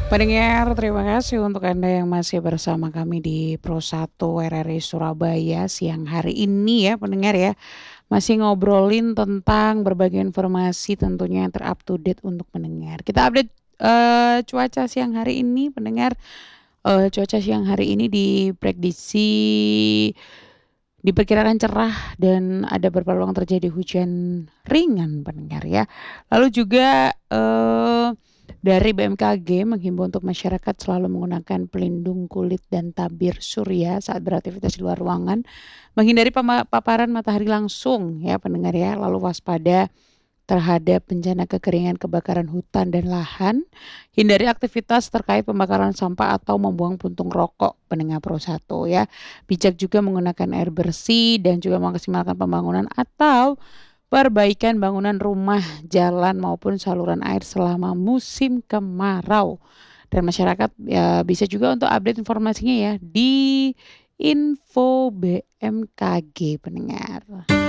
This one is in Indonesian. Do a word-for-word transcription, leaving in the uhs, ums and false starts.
Pendengar, terima kasih untuk Anda yang masih bersama kami di Pro satu R R I Surabaya siang hari ini ya pendengar ya. Masih ngobrolin tentang berbagai informasi tentunya yang ter-up to date untuk pendengar. Kita update, eee, cuaca siang hari ini pendengar, eee, cuaca siang hari ini diprediksi diperkirakan cerah dan ada berpeluang terjadi hujan ringan pendengar ya. Lalu juga, eee, dari B M K G menghimbau untuk masyarakat selalu menggunakan pelindung kulit dan tabir surya saat beraktivitas di luar ruangan, menghindari pema paparan matahari langsung ya pendengar ya, lalu waspada terhadap bencana kekeringan, kebakaran hutan dan lahan, hindari aktivitas terkait pembakaran sampah atau membuang puntung rokok pendengar Pro satu ya. Bijak juga menggunakan air bersih dan juga memaksimalkan pembangunan atau perbaikan bangunan rumah, jalan maupun saluran air selama musim kemarau. Dan masyarakat ya bisa juga untuk update informasinya ya di info B M K G pendengar.